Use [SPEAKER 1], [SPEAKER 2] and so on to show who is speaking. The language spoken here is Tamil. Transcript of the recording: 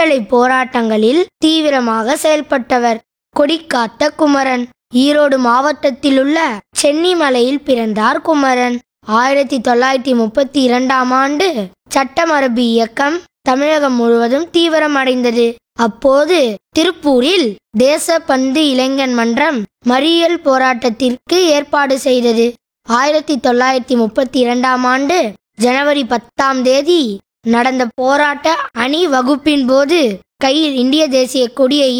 [SPEAKER 1] விடுதலை போராட்டங்களில் தீவிரமாக செயல்பட்டவர். கொடிக்காத்த குமரன். ஈரோடு மாவட்டத்திலுள்ள சென்னிமலையில் பிறந்தார் குமரன். 1932ஆம் ஆண்டு சட்டமரபு இயக்கம் தமிழகம் முழுவதும் தீவிரமடைந்தது. அப்போது திருப்பூரில் தேசப்பந்து இளைஞர் மன்றம் மறியல் போராட்டத்திற்கு ஏற்பாடு செய்தது. 1932ஆம் ஆண்டு ஜனவரி 10ஆம் தேதி நடந்த போராட்ட அணிவகுப்பின் போது கையில் இந்திய தேசிய கொடியை